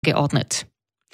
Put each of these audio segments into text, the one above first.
geordnet.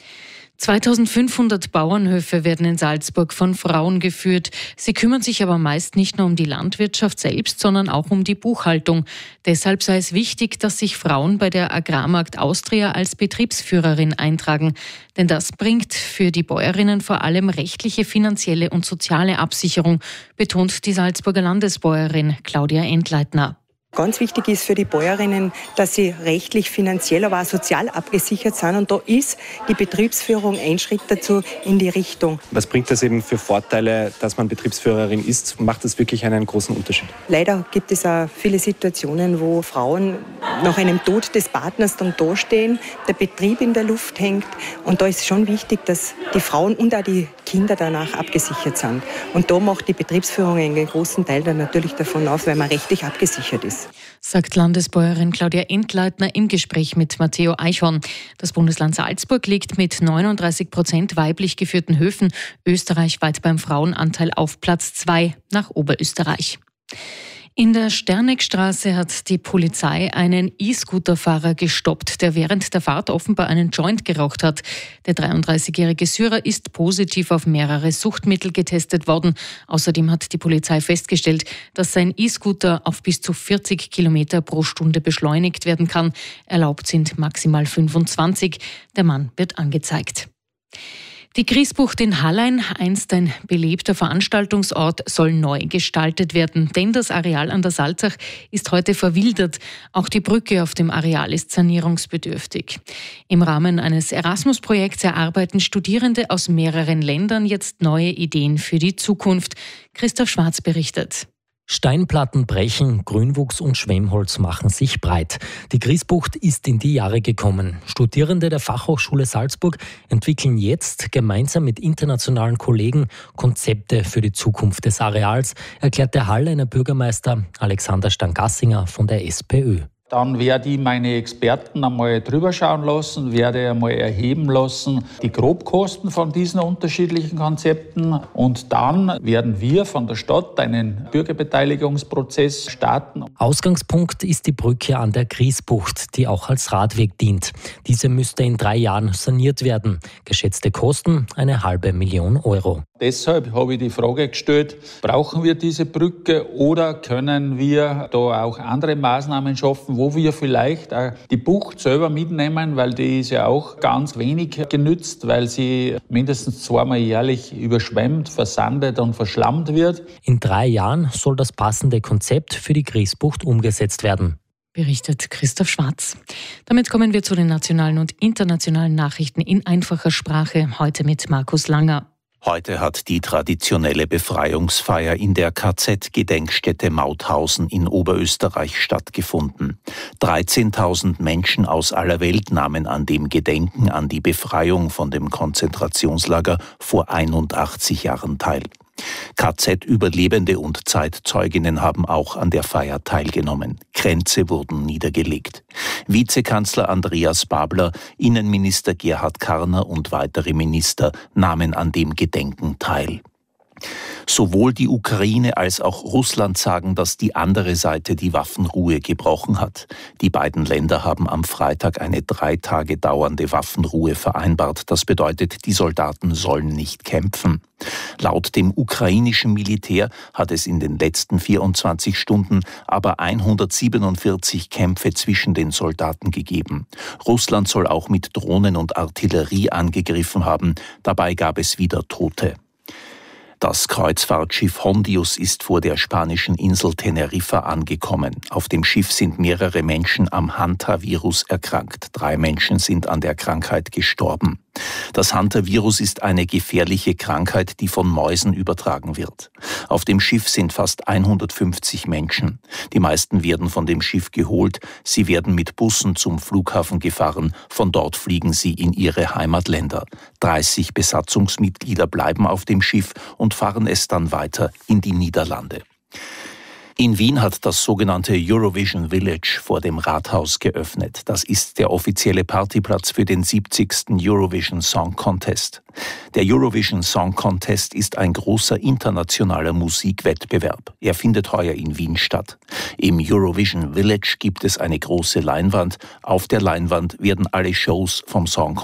2500 Bauernhöfe werden in Salzburg von Frauen geführt. Sie kümmern sich aber meist nicht nur um die Landwirtschaft selbst, sondern auch um die Buchhaltung. Deshalb sei es wichtig, dass sich Frauen bei der Agrarmarkt Austria als Betriebsführerin eintragen. Denn das bringt für die Bäuerinnen vor allem rechtliche, finanzielle und soziale Absicherung, betont die Salzburger Landesbäuerin Claudia Entleitner. Ganz wichtig ist für die Bäuerinnen, dass sie rechtlich, finanziell, aber auch sozial abgesichert sind. Und da ist die Betriebsführung ein Schritt dazu in die Richtung. Was bringt das eben für Vorteile, dass man Betriebsführerin ist? Macht das wirklich einen großen Unterschied? Leider gibt es auch viele Situationen, wo Frauen nach einem Tod des Partners dann dastehen, der Betrieb in der Luft hängt. Und da ist schon wichtig, dass die Frauen und auch die Kinder danach abgesichert sind. Und da macht die Betriebsführung einen großen Teil dann natürlich davon aus, weil man rechtlich abgesichert ist. Sagt Landesbäuerin Claudia Entleitner im Gespräch mit Matteo Eichhorn. Das Bundesland Salzburg liegt mit 39% weiblich geführten Höfen österreichweit beim Frauenanteil auf Platz 2 nach Oberösterreich. In der Sterneckstraße hat die Polizei einen E-Scooter-Fahrer gestoppt, der während der Fahrt offenbar einen Joint geraucht hat. Der 33-jährige Syrer ist positiv auf mehrere Suchtmittel getestet worden. Außerdem hat die Polizei festgestellt, dass sein E-Scooter auf bis zu 40 Kilometer pro Stunde beschleunigt werden kann. Erlaubt sind maximal 25. Der Mann wird angezeigt. Die Griesbucht in Hallein, einst ein belebter Veranstaltungsort, soll neu gestaltet werden, denn das Areal an der Salzach ist heute verwildert. Auch die Brücke auf dem Areal ist sanierungsbedürftig. Im Rahmen eines Erasmus-Projekts erarbeiten Studierende aus mehreren Ländern jetzt neue Ideen für die Zukunft. Christoph Schwarz berichtet. Steinplatten brechen, Grünwuchs und Schwemmholz machen sich breit. Die Griesbucht ist in die Jahre gekommen. Studierende der Fachhochschule Salzburg entwickeln jetzt gemeinsam mit internationalen Kollegen Konzepte für die Zukunft des Areals, erklärt der Halleiner Bürgermeister Alexander Stangassinger von der SPÖ. Dann werde ich meine Experten einmal drüber schauen lassen, werde einmal erheben lassen die Grobkosten von diesen unterschiedlichen Konzepten. Und dann werden wir von der Stadt einen Bürgerbeteiligungsprozess starten. Ausgangspunkt ist die Brücke an der Griesbucht, die auch als Radweg dient. Diese müsste in 3 Jahren saniert werden. Geschätzte Kosten 500.000 Euro. Deshalb habe ich die Frage gestellt, brauchen wir diese Brücke oder können wir da auch andere Maßnahmen schaffen, wo wir vielleicht auch die Bucht selber mitnehmen, weil die ist ja auch ganz wenig genützt, weil sie mindestens 2-mal jährlich überschwemmt, versandet und verschlammt wird. In 3 Jahren soll das passende Konzept für die Griesbucht umgesetzt werden. Berichtet Christoph Schwarz. Damit kommen wir zu den nationalen und internationalen Nachrichten in einfacher Sprache, heute mit Markus Langer. Heute hat die traditionelle Befreiungsfeier in der KZ-Gedenkstätte Mauthausen in Oberösterreich stattgefunden. 13.000 Menschen aus aller Welt nahmen an dem Gedenken an die Befreiung von dem Konzentrationslager vor 81 Jahren teil. KZ-Überlebende und Zeitzeuginnen haben auch an der Feier teilgenommen. Kränze wurden niedergelegt. Vizekanzler Andreas Babler, Innenminister Gerhard Karner und weitere Minister nahmen an dem Gedenken teil. Sowohl die Ukraine als auch Russland sagen, dass die andere Seite die Waffenruhe gebrochen hat. Die beiden Länder haben am Freitag eine 3 Tage dauernde Waffenruhe vereinbart. Das bedeutet, die Soldaten sollen nicht kämpfen. Laut dem ukrainischen Militär hat es in den letzten 24 Stunden aber 147 Kämpfe zwischen den Soldaten gegeben. Russland soll auch mit Drohnen und Artillerie angegriffen haben. Dabei gab es wieder Tote. Das Kreuzfahrtschiff Hondius ist vor der spanischen Insel Teneriffa angekommen. Auf dem Schiff sind mehrere Menschen am Hantavirus erkrankt. 3 Menschen sind an der Krankheit gestorben. Das Hantavirus ist eine gefährliche Krankheit, die von Mäusen übertragen wird. Auf dem Schiff sind fast 150 Menschen. Die meisten werden von dem Schiff geholt. Sie werden mit Bussen zum Flughafen gefahren. Von dort fliegen sie in ihre Heimatländer. 30 Besatzungsmitglieder bleiben auf dem Schiff und fahren es dann weiter in die Niederlande. In Wien hat das sogenannte Eurovision Village vor dem Rathaus geöffnet. Das ist der offizielle Partyplatz für den 70. Eurovision Song Contest. Der Eurovision Song Contest ist ein großer internationaler Musikwettbewerb. Er findet heuer in Wien statt. Im Eurovision Village gibt es eine große Leinwand. Auf der Leinwand werden alle Shows vom Song